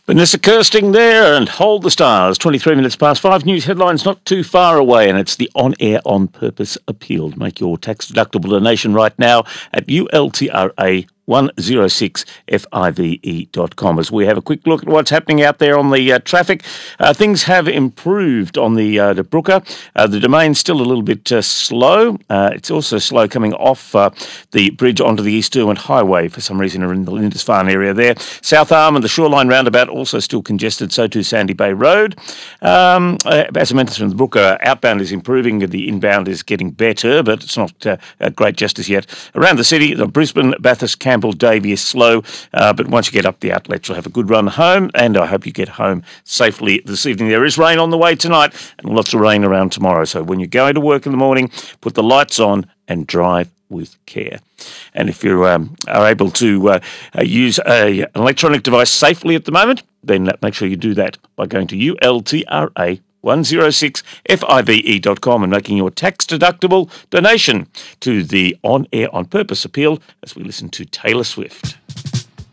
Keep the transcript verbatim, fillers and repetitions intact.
Vanessa Kirsting there, and Hold the Stars, twenty-three minutes past five. News headlines not too far away, and it's the On Air On Purpose appeal. Make your tax-deductible donation right now at U L T R A one oh six F I V E dot com. As we have a quick look at what's happening out there on the uh, traffic, uh, things have improved on the uh, the Brooker. Uh, the domain's still a little bit uh, slow. Uh, it's also slow coming off uh, the bridge onto the East Derwent Highway. For some reason, are in the Lindisfarne area there. South Arm and the Shoreline Roundabout also still congested. So too Sandy Bay Road. Um, uh, as I mentioned, the Brooker outbound is improving. The inbound is getting better, but it's not uh, great just as yet. Around the city, the Brisbane, Bathurst, Campbell, Davey is slow, uh, but once you get up the outlets, you'll have a good run home, and I hope you get home safely this evening. There is rain on the way tonight, and lots of rain around tomorrow, so when you're going to work in the morning, put the lights on and drive with care. And if you um, are able to uh, uh, use a, an electronic device safely at the moment, then make sure you do that by going to U L T R A one oh six F I V E dot com and making your tax-deductible donation to the On Air On Purpose appeal as we listen to Taylor Swift.